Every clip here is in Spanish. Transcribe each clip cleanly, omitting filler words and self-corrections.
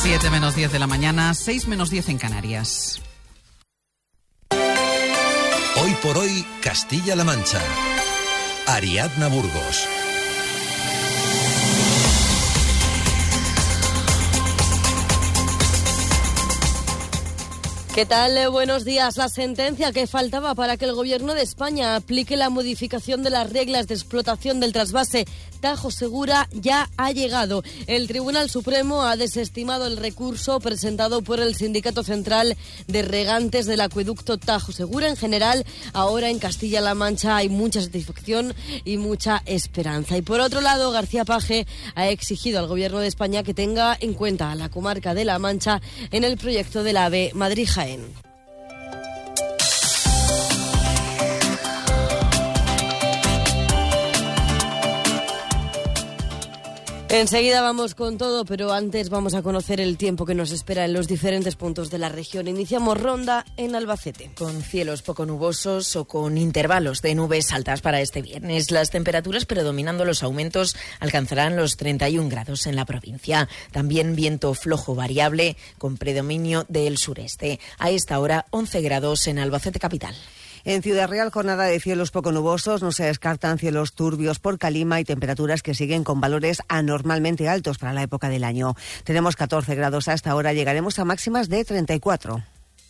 7 menos 10 de la mañana, 6 menos 10 en Canarias. Hoy por hoy, Castilla-La Mancha. Ariadna Burgos. ¿Qué tal? Buenos días. La sentencia que faltaba para que el Gobierno de España aplique la modificación de las reglas de explotación del trasvase Tajo Segura ya ha llegado. El Tribunal Supremo ha desestimado el recurso presentado por el Sindicato Central de Regantes del Acueducto Tajo Segura. En general, ahora en Castilla-La Mancha hay mucha satisfacción y mucha esperanza. Y por otro lado, García Page ha exigido al Gobierno de España que tenga en cuenta a la comarca de La Mancha en el proyecto del AVE Madrid-Jaén. Enseguida vamos con todo, pero antes vamos a conocer el tiempo que nos espera en los diferentes puntos de la región. Iniciamos ronda en Albacete. Con cielos poco nubosos o con intervalos de nubes altas para este viernes. Las temperaturas, predominando los aumentos, alcanzarán los 31 grados en la provincia. También viento flojo variable con predominio del sureste. A esta hora, 11 grados en Albacete capital. En Ciudad Real, jornada de cielos poco nubosos, no se descartan cielos turbios por Calima y temperaturas que siguen con valores anormalmente altos para la época del año. Tenemos 14 grados a esta hora, llegaremos a máximas de 34.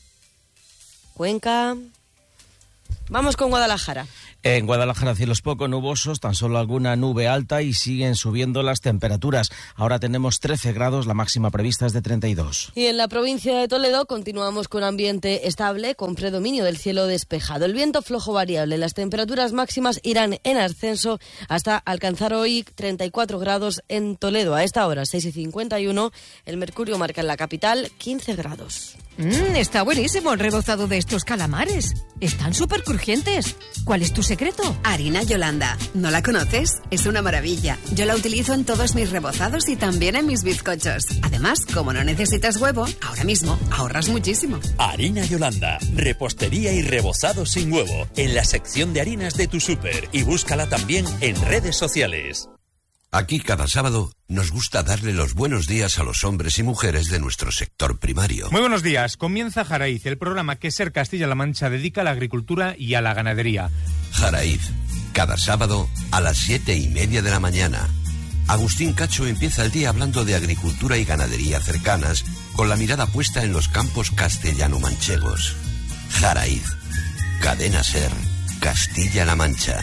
Cuenca. Vamos con Guadalajara. En Guadalajara, cielos poco nubosos, tan solo alguna nube alta y siguen subiendo las temperaturas. Ahora tenemos 13 grados, la máxima prevista es de 32. Y en la provincia de Toledo continuamos con ambiente estable, con predominio del cielo despejado. El viento flojo variable, las temperaturas máximas irán en ascenso hasta alcanzar hoy 34 grados en Toledo. A esta hora, 6:51, el mercurio marca en la capital 15 grados. Está buenísimo el rebozado de estos calamares. Están súper crujientes. ¿Cuál es tu secreto? Harina Yolanda. ¿No la conoces? Es una maravilla. Yo la utilizo en todos mis rebozados y también en mis bizcochos. Además, como no necesitas huevo, ahora mismo ahorras muchísimo. Harina Yolanda. Repostería y rebozado sin huevo. En la sección de harinas de tu súper. Y búscala también en redes sociales. Aquí cada sábado nos gusta darle los buenos días a los hombres y mujeres de nuestro sector primario. Muy buenos días. Comienza Jaraiz, el programa que SER Castilla-La Mancha dedica a la agricultura y a la ganadería. Jaraiz, cada sábado a las 7:30 de la mañana. Agustín Cacho empieza el día hablando de agricultura y ganadería cercanas, con la mirada puesta en los campos castellano-manchegos. Jaraiz, Cadena SER, Castilla-La Mancha.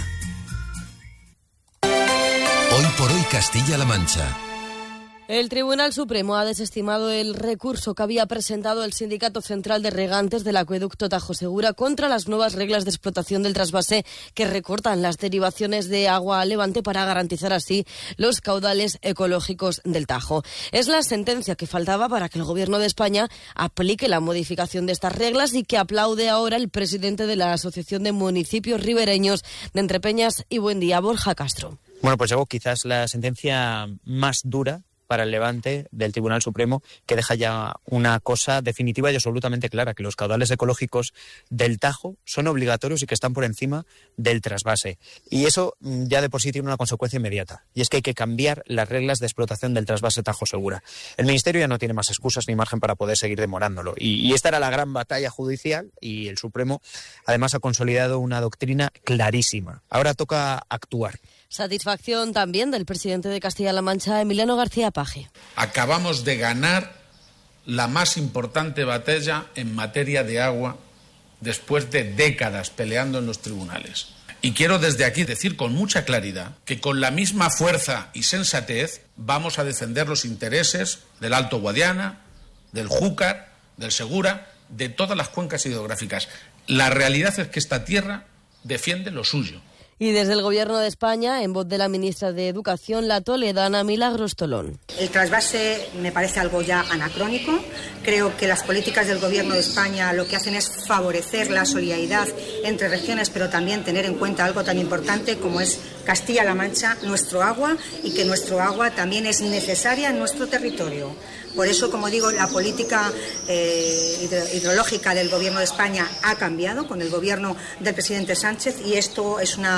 Hoy por hoy, Castilla-La Mancha. El Tribunal Supremo ha desestimado el recurso que había presentado el Sindicato Central de Regantes del Acueducto Tajo Segura contra las nuevas reglas de explotación del trasvase que recortan las derivaciones de agua a Levante para garantizar así los caudales ecológicos del Tajo. Es la sentencia que faltaba para que el Gobierno de España aplique la modificación de estas reglas y que aplaude ahora el presidente de la Asociación de Municipios Ribereños de Entrepeñas y Buendía, Borja Castro. Bueno, pues llegó quizás la sentencia más dura para el Levante del Tribunal Supremo, que deja ya una cosa definitiva y absolutamente clara, que los caudales ecológicos del Tajo son obligatorios y que están por encima del trasvase. Y eso ya de por sí tiene una consecuencia inmediata, y es que hay que cambiar las reglas de explotación del trasvase Tajo Segura. El Ministerio ya no tiene más excusas ni margen para poder seguir demorándolo. Y esta era la gran batalla judicial, y el Supremo además ha consolidado una doctrina clarísima. Ahora toca actuar. Satisfacción también del presidente de Castilla-La Mancha, Emiliano García Page. Acabamos de ganar la más importante batalla en materia de agua después de décadas peleando en los tribunales. Y quiero desde aquí decir con mucha claridad que con la misma fuerza y sensatez vamos a defender los intereses del Alto Guadiana, del Júcar, del Segura, de todas las cuencas hidrográficas. La realidad es que esta tierra defiende lo suyo. Y desde el Gobierno de España, en voz de la ministra de Educación, la toledana Milagros Tolón. El trasvase me parece algo ya anacrónico. Creo que las políticas del Gobierno de España lo que hacen es favorecer la solidaridad entre regiones, pero también tener en cuenta algo tan importante como es Castilla-La Mancha, nuestro agua, y que nuestro agua también es necesaria en nuestro territorio. Por eso, como digo, la política hidrológica del Gobierno de España ha cambiado con el gobierno del presidente Sánchez, y esto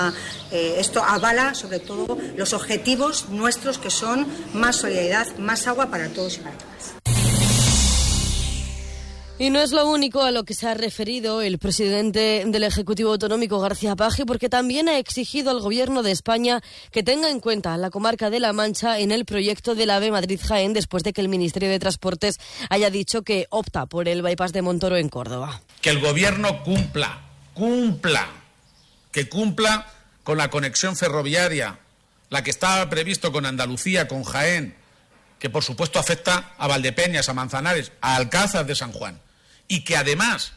avala sobre todo los objetivos nuestros, que son más solidaridad, más agua para todos y para todas. Y no es lo único a lo que se ha referido el presidente del Ejecutivo Autonómico, García Paje, porque también ha exigido al Gobierno de España que tenga en cuenta la comarca de La Mancha en el proyecto del AVE Madrid-Jaén, después de que el Ministerio de Transportes haya dicho que opta por el bypass de Montoro en Córdoba. Que el Gobierno cumpla con la conexión ferroviaria, la que estaba previsto con Andalucía, con Jaén, que por supuesto afecta a Valdepeñas, a Manzanares, a Alcázar de San Juan. Y que además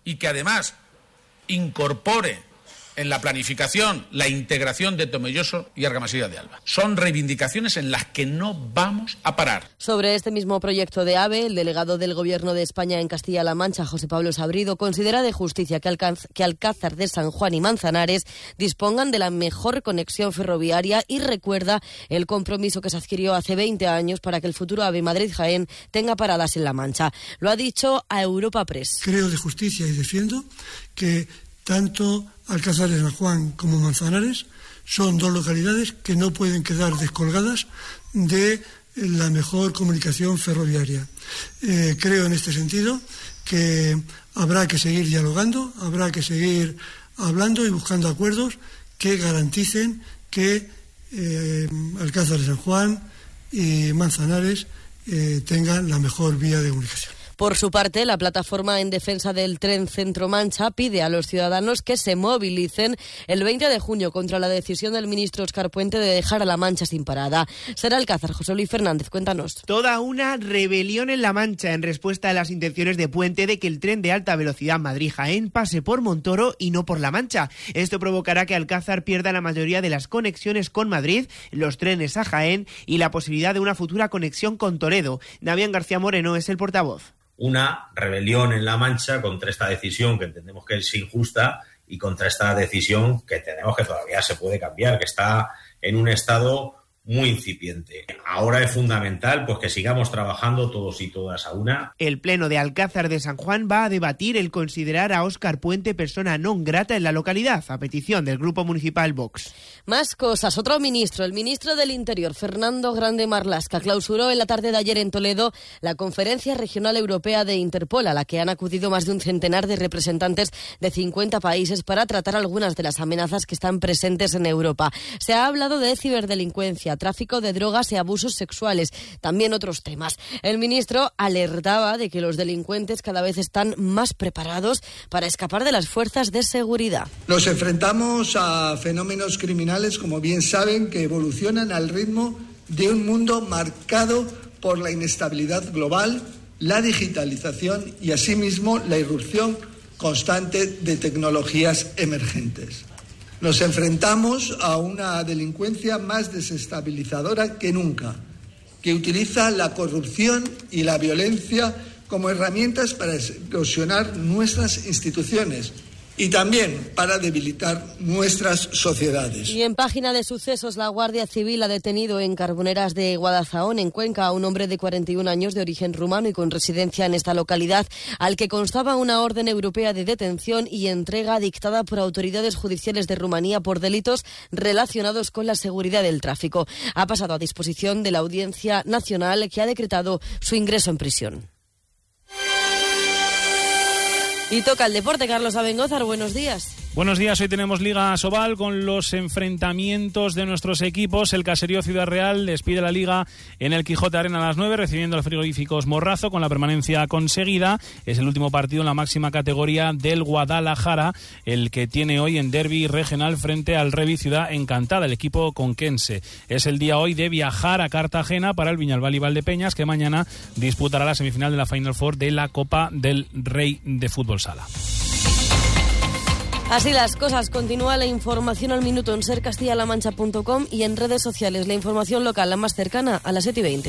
incorpore en la planificación la integración de Tomelloso y Argamasilla de Alba. Son reivindicaciones en las que no vamos a parar. Sobre este mismo proyecto de AVE, el delegado del Gobierno de España en Castilla-La Mancha, José Pablo Sabrido, considera de justicia que Alcázar de San Juan y Manzanares dispongan de la mejor conexión ferroviaria y recuerda el compromiso que se adquirió hace 20 años para que el futuro AVE Madrid-Jaén tenga paradas en La Mancha. Lo ha dicho a Europa Press. Creo de justicia y defiendo que tanto Alcázar de San Juan como Manzanares son dos localidades que no pueden quedar descolgadas de la mejor comunicación ferroviaria. Creo en este sentido que habrá que seguir dialogando, habrá que seguir hablando y buscando acuerdos que garanticen que Alcázar de San Juan y Manzanares tengan la mejor vía de comunicación. Por su parte, la plataforma en defensa del tren Centro-Mancha pide a los ciudadanos que se movilicen el 20 de junio contra la decisión del ministro Óscar Puente de dejar a La Mancha sin parada. Será Alcázar. José Luis Fernández, cuéntanos. Toda una rebelión en La Mancha en respuesta a las intenciones de Puente de que el tren de alta velocidad Madrid-Jaén pase por Montoro y no por La Mancha. Esto provocará que Alcázar pierda la mayoría de las conexiones con Madrid, los trenes a Jaén y la posibilidad de una futura conexión con Toledo. Damián García Moreno es el portavoz. Una rebelión en La Mancha contra esta decisión que entendemos que es injusta y contra esta decisión que entendemos que todavía se puede cambiar, que está en un estado muy incipiente. Ahora es fundamental pues que sigamos trabajando todos y todas a una. El Pleno de Alcázar de San Juan va a debatir el considerar a Óscar Puente persona non grata en la localidad, a petición del Grupo Municipal Vox. Más cosas. Otro ministro, el ministro del Interior, Fernando Grande Marlaska, clausuró en la tarde de ayer en Toledo la Conferencia Regional Europea de Interpol, a la que han acudido más de un centenar de representantes de 50 países para tratar algunas de las amenazas que están presentes en Europa. Se ha hablado de ciberdelincuencia, tráfico de drogas y abusos sexuales, también otros temas. El ministro alertaba de que los delincuentes cada vez están más preparados para escapar de las fuerzas de seguridad. Nos enfrentamos a fenómenos criminales, como bien saben, que evolucionan al ritmo de un mundo marcado por la inestabilidad global, la digitalización y, asimismo, la irrupción constante de tecnologías emergentes. Nos enfrentamos a una delincuencia más desestabilizadora que nunca, que utiliza la corrupción y la violencia como herramientas para erosionar nuestras instituciones y también para debilitar nuestras sociedades. Y en página de sucesos, la Guardia Civil ha detenido en Carboneras de Guadalzaón, en Cuenca, a un hombre de 41 años de origen rumano y con residencia en esta localidad, al que constaba una orden europea de detención y entrega dictada por autoridades judiciales de Rumanía por delitos relacionados con la seguridad del tráfico. Ha pasado a disposición de la Audiencia Nacional, que ha decretado su ingreso en prisión. Y toca el deporte. Carlos Abengózar, buenos días. Buenos días, hoy tenemos Liga Sobal con los enfrentamientos de nuestros equipos. El Caserío Ciudad Real despide la Liga en el Quijote Arena a las 9, recibiendo a los Frigoríficos Morrazo con la permanencia conseguida. Es el último partido en la máxima categoría del Guadalajara, el que tiene hoy en derbi regional frente al Revi Ciudad Encantada, el equipo conquense. Es el día hoy de viajar a Cartagena para el Viñalbal y Valdepeñas, que mañana disputará la semifinal de la Final Four de la Copa del Rey de Fútbol Sala. Así las cosas. Continúa la información al minuto en sercastillalamancha.com y en redes sociales. La información local, la más cercana, a las 7:20.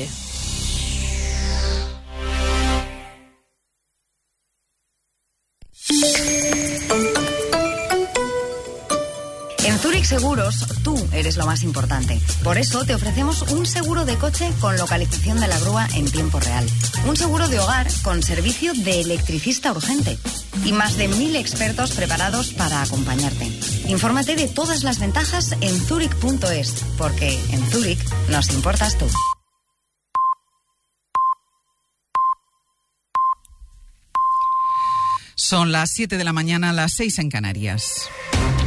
En Zurich Seguros, tú eres lo más importante. Por eso te ofrecemos un seguro de coche con localización de la grúa en tiempo real. Un seguro de hogar con servicio de electricista urgente. Y más de 1000 expertos preparados para acompañarte. Infórmate de todas las ventajas en zurich.es, porque en Zurich nos importas tú. Son las 7 de la mañana, las 6 en Canarias.